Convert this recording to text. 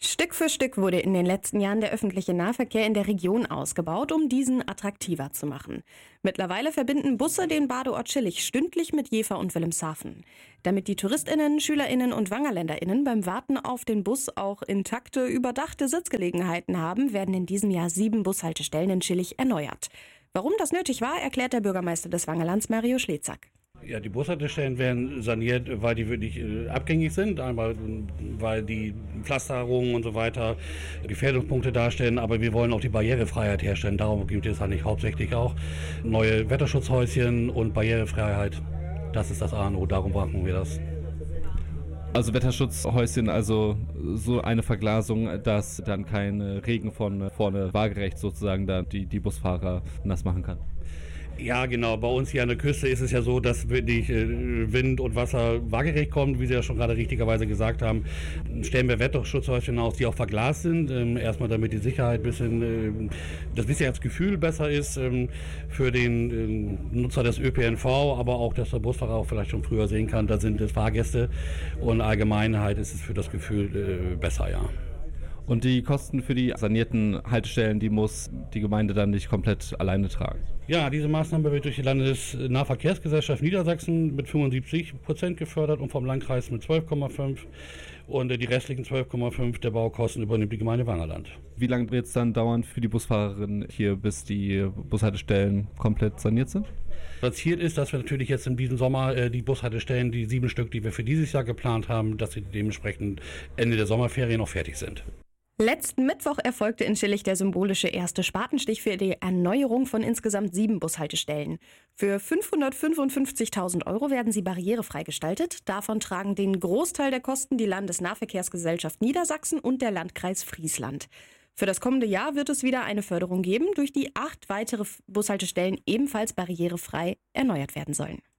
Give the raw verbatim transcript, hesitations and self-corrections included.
Stück für Stück wurde in den letzten Jahren der öffentliche Nahverkehr in der Region ausgebaut, um diesen attraktiver zu machen. Mittlerweile verbinden Busse den Badeort Schillig stündlich mit Jever und Wilhelmshaven. Damit die TouristInnen, SchülerInnen und WangerländerInnen beim Warten auf den Bus auch intakte, überdachte Sitzgelegenheiten haben, werden in diesem Jahr sieben Bushaltestellen in Schillig erneuert. Warum das nötig war, erklärt der Bürgermeister des Wangerlands, Mario Schlezack. Ja, die Bushaltestellen werden saniert, weil die wirklich äh, abgängig sind, einmal weil die Pflasterungen und so weiter Gefährdungspunkte darstellen, aber wir wollen auch die Barrierefreiheit herstellen. Darum geht es eigentlich hauptsächlich auch. Neue Wetterschutzhäuschen und Barrierefreiheit, das ist das A und O, darum brauchen wir das. Also Wetterschutzhäuschen, also so eine Verglasung, dass dann kein Regen von vorne waagerecht sozusagen da die, die Busfahrer nass machen kann. Ja, genau. Bei uns hier an der Küste ist es ja so, dass wirklich äh, Wind und Wasser waagerecht kommt, wie Sie ja schon gerade richtigerweise gesagt haben. Stellen wir Wetterschutzhäuschen aus, die auch verglast sind. Ähm, erstmal damit die Sicherheit ein bisschen, äh, das Sicherheitsgefühl besser ist ähm, für den äh, Nutzer des Ö P N V, aber auch, dass der Busfahrer auch vielleicht schon früher sehen kann, da sind es Fahrgäste und Allgemeinheit ist es für das Gefühl äh, besser, ja. Und die Kosten für die sanierten Haltestellen, die muss die Gemeinde dann nicht komplett alleine tragen? Ja, diese Maßnahme wird durch die Landesnahverkehrsgesellschaft Niedersachsen mit fünfundsiebzig Prozent gefördert und vom Landkreis mit zwölf Komma fünf. Und die restlichen zwölf Komma fünf der Baukosten übernimmt die Gemeinde Wangerland. Wie lange wird es dann dauern für die Busfahrerinnen hier, bis die Bushaltestellen komplett saniert sind? Das Ziel ist, dass wir natürlich jetzt in diesem Sommer äh, die Bushaltestellen, die sieben Stück, die wir für dieses Jahr geplant haben, dass sie dementsprechend Ende der Sommerferien noch fertig sind. Letzten Mittwoch erfolgte in Schillig der symbolische erste Spatenstich für die Erneuerung von insgesamt sieben Bushaltestellen. Für fünfhundertfünfundfünfzigtausend Euro werden sie barrierefrei gestaltet. Davon tragen den Großteil der Kosten die Landesnahverkehrsgesellschaft Niedersachsen und der Landkreis Friesland. Für das kommende Jahr wird es wieder eine Förderung geben, durch die acht weitere Bushaltestellen ebenfalls barrierefrei erneuert werden sollen.